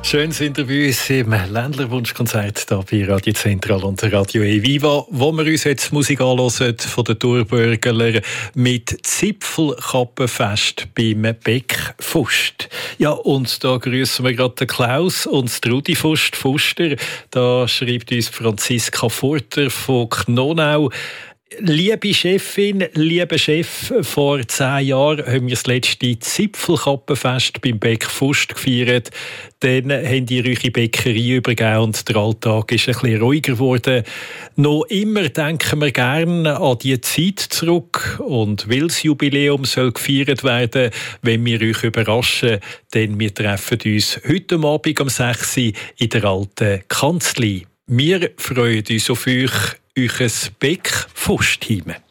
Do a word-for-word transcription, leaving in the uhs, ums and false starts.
Schön sind wir bei uns im Ländlerwunschkonzert hier bei Radio Zentral und Radio E Viva, wo wir uns jetzt Musik anhören von den Thurbergler mit Zipfelkappenfest beim Beck Fust. Ja, und da grüßen wir gerade den Klaus und die Rudi Fust, Fuster. Da schreibt uns Franziska Furter von Knonau. Liebe Chefin, lieber Chef, vor zehn Jahren haben wir das letzte Zipfelkappenfest beim Beck Fust gefeiert. Dann haben die eure Bäckerei übergeben und der Alltag ist ein bisschen ruhiger geworden. Noch immer denken wir gerne an die Zeit zurück. Und weil das Jubiläum soll gefeiert werden, wenn wir euch überraschen, denn wir treffen uns heute Abend um sechs Uhr in der alten Kanzlei. Wir freuen uns auf euch, euch ein Beck Fust-Team.